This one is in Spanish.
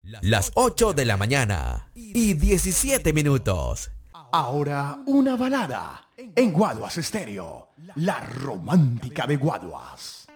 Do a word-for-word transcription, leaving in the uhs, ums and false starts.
las ocho de la mañana y diecisiete minutos. Ahora una balada en Guaduas Estéreo, la romántica de Guaduas.